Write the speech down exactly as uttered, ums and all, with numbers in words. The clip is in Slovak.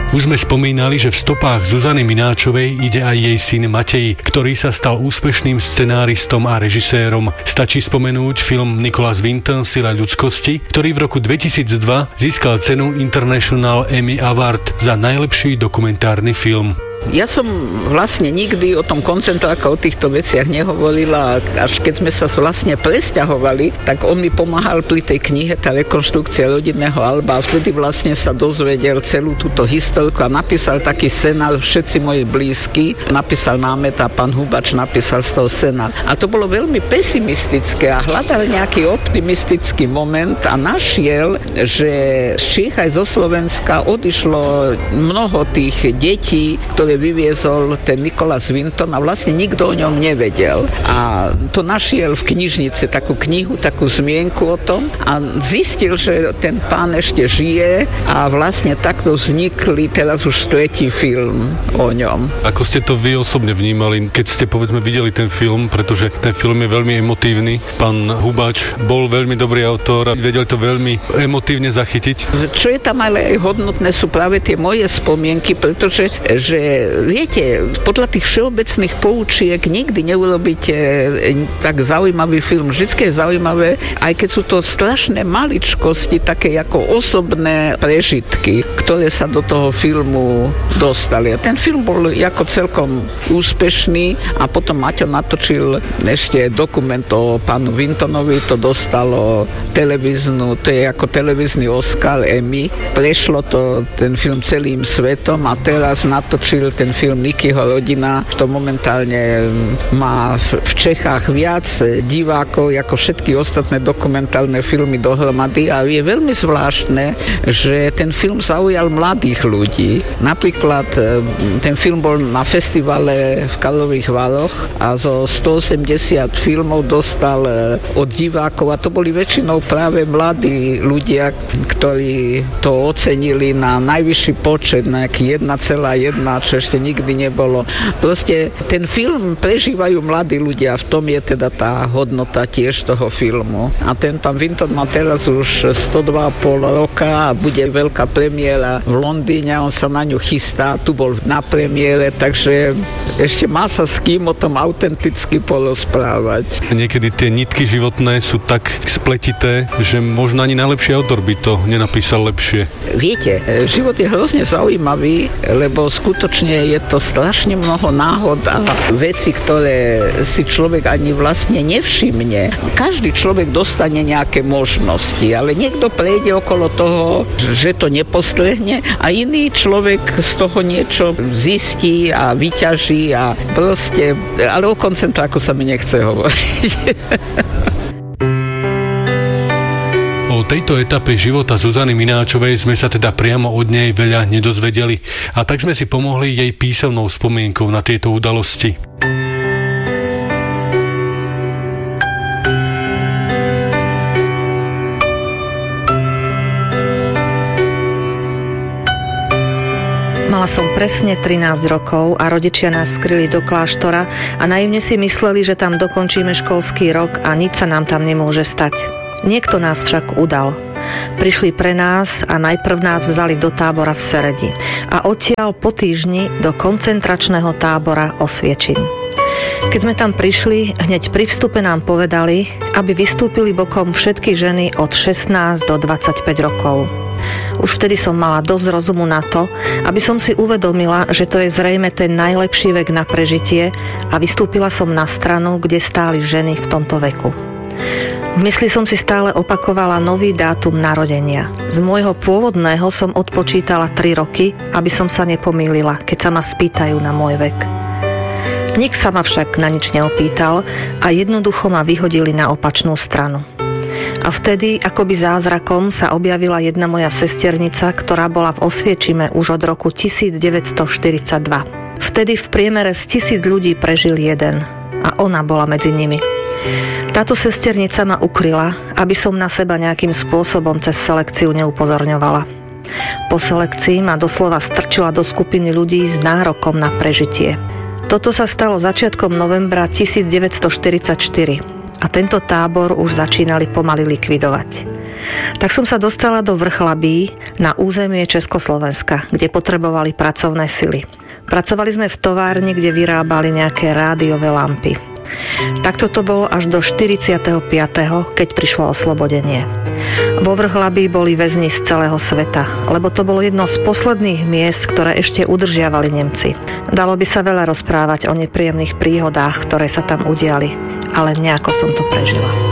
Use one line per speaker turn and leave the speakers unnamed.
Už sme spomínali, že v stopách Zuzany Mináčovej ide aj jej syn Matej, ktorý sa stal úspešným scenáristom a režisérom. Stačí spomenúť film Nicholas Winton Sila ľudskosti, ktorý v roku dvetisícdva získal cenu International Emmy Award za najlepší dokumentárny film.
Ja som vlastne nikdy o tom koncentráka, o týchto veciach nehovorila, až keď sme sa vlastne presťahovali, tak on mi pomáhal pri tej knihe, tá rekonštrukcia rodinného alba, a vtedy vlastne sa dozvedel celú túto historku a napísal taký scenár, všetci moji blízky, napísal námet a pán Hubač napísal z toho scenár. A to bolo veľmi pesimistické a hľadal nejaký optimistický moment a našiel, že z Čiech aj zo Slovenska odišlo mnoho tých detí, ktoré vyviezol ten Nicholas Winton a vlastne nikto o ňom nevedel. A to našiel v knižnici takú knihu, takú zmienku o tom a zistil, že ten pán ešte žije a vlastne takto vznikli teraz už tretí film o ňom.
Ako ste to vy osobne vnímali, keď ste povedzme videli ten film, pretože ten film je veľmi emotívny. Pán Hubač bol veľmi dobrý autor a vedel to veľmi emotívne zachytiť.
Čo je tam ale aj hodnotné, sú práve tie moje spomienky, pretože že viete, podľa tých všeobecných poučiek nikdy neurobíte tak zaujímavý film. Vždycky je zaujímavé, aj keď sú to strašné maličkosti, také ako osobné prežitky, ktoré sa do toho filmu dostali. A ten film bol ako celkom úspešný a potom Maťo natočil ešte dokument o pánu Wintonovi, to dostalo televíznu, to je ako televízny Oscar, Emmy. Prešlo to ten film celým svetom a teraz natočil ten film Nikyho rodina, to momentálne má v Čechách viac divákov ako všetky ostatné dokumentárne filmy dohromady a je veľmi zvláštne, že ten film zaujal mladých ľudí. Napríklad ten film bol na festivale v Karlových Varoch a zo stoosemdesiat filmov dostal od divákov a to boli väčšinou práve mladí ľudia, ktorí to ocenili na najvyšší počet, nejaký jeden celá jeden, čo ešte nikdy nebolo. Proste ten film prežívajú mladí ľudia, v tom je teda tá hodnota tiež toho filmu. A ten pán Winton má teraz už sto dva a pol roka a bude veľká premiéra v Londýne, on sa na ňu chystá, tu bol na premiére, takže ešte má sa s kým o tom autenticky porozprávať.
Niekedy tie nitky životné sú tak spletité, že možno ani najlepší autor by to nenapísal lepšie.
Viete, život je hrozne zaujímavý, lebo skutočne je to strašne mnoho náhod a veci, ktoré si človek ani vlastne nevšimne. Každý človek dostane nejaké možnosti, ale niekto prejde okolo toho, že to nepostrehne a iný človek z toho niečo zistí a vyťaží a proste, ale o koncentráku sa mi nechce hovoriť.
O tejto etape života Zuzany Mináčovej sme sa teda priamo od nej veľa nedozvedeli a tak sme si pomohli jej písomnou spomienkou na tieto udalosti.
Mala som presne trinásť rokov a rodičia nás skryli do kláštora a naivne si mysleli, že tam dokončíme školský rok a nič sa nám tam nemôže stať. Niekto nás však udal. Prišli pre nás a najprv nás vzali do tábora v Seredi a odtiaľ po týždni do koncentračného tábora Osviečim. Keď sme tam prišli, hneď pri vstupe nám povedali, aby vystúpili bokom všetky ženy od šestnásť do dvadsaťpäť rokov. Už vtedy som mala dosť rozumu na to, aby som si uvedomila, že to je zrejme ten najlepší vek na prežitie a vystúpila som na stranu, kde stáli ženy v tomto veku. V mysli som si stále opakovala nový dátum narodenia. Z môjho pôvodného som odpočítala tri roky, aby som sa nepomýlila, keď sa ma spýtajú na môj vek. Nik sa ma však na nič neopýtal a jednoducho ma vyhodili na opačnú stranu. A vtedy, akoby zázrakom, sa objavila jedna moja sesternica, ktorá bola v Osviečime už od roku devätnásťstoštyridsaťdva. Vtedy v priemere z tisíc ľudí prežil jeden a ona bola medzi nimi. Táto sesternica ma ukryla, aby som na seba nejakým spôsobom cez selekciu neupozorňovala. Po selekcii ma doslova strčila do skupiny ľudí s nárokom na prežitie. Toto sa stalo začiatkom novembra devätnásťstoštyridsaťštyri a tento tábor už začínali pomaly likvidovať. Tak som sa dostala do Vrchlabí na územie Československa, kde potrebovali pracovné sily. Pracovali sme v továrni, kde vyrábali nejaké rádiové lampy. Takto to bolo až do štyridsiateho piateho keď prišlo oslobodenie. Vo Vrchlabí boli väzni z celého sveta, lebo to bolo jedno z posledných miest, ktoré ešte udržiavali Nemci. Dalo by sa veľa rozprávať o nepríjemných príhodách, ktoré sa tam udiali, ale nejako som to prežila.